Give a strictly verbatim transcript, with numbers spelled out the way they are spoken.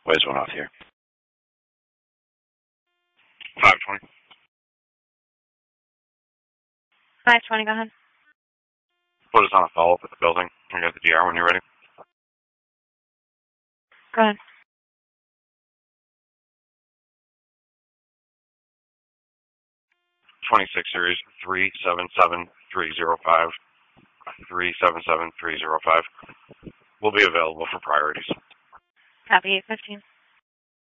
Waves went off here. five twenty. five twenty, go ahead. Put us on a follow-up at the building. I got the D R when you're ready. Go ahead. twenty-six series three seven seven three zero five. three seven seven three zero five. Will be available for priorities. Copy eight fifteen.